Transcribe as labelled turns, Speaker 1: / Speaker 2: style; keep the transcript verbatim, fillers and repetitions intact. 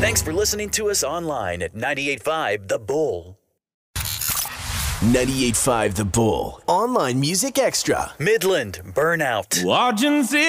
Speaker 1: Thanks for listening to us online at ninety-eight point five The Bull.
Speaker 2: ninety-eight point five The Bull. Online Music Extra.
Speaker 1: Midland Burnout.
Speaker 3: Watching